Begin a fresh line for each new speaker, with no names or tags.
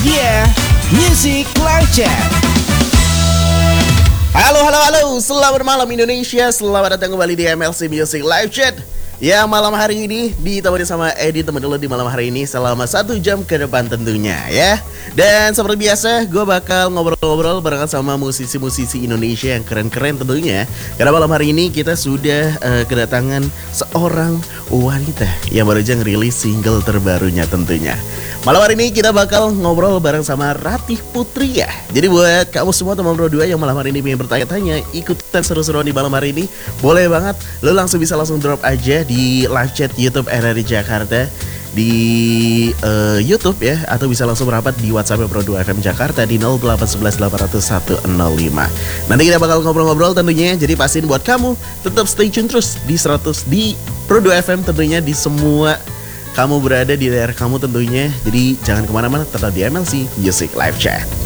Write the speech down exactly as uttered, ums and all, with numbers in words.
dia Music Live Chat. Halo, halo, halo, selamat malam Indonesia. Selamat datang kembali di M L C Music Live Chat. Ya, malam hari ini ditemani sama Edi, temen dulu di malam hari ini selama satu jam ke depan tentunya ya. Dan seperti biasa, gue bakal ngobrol-ngobrol barengan sama musisi-musisi Indonesia yang keren-keren tentunya. Karena malam hari ini kita sudah uh, kedatangan seorang wanita yang baru aja ngerilis single terbarunya tentunya. Malam hari ini kita bakal ngobrol bareng sama Ratih Putri ya. Jadi buat kamu semua teman Pro dua yang malam hari ini pengen bertanya-tanya, ikutan seru-seruan di malam hari ini, boleh banget. Lo langsung bisa langsung drop aja di live chat YouTube R R I Jakarta di uh, YouTube ya, atau bisa langsung merapat di WhatsApp Pro dua F M Jakarta di nol delapan satu satu delapan nol satu nol lima. Nanti kita bakal ngobrol-ngobrol tentunya. Jadi pastiin buat kamu tetap stay tune terus di seratus di Pro dua F M tentunya, di semua kamu berada di daerah kamu tentunya. Jadi jangan kemana-mana, tetap di M L C Music Live Chat.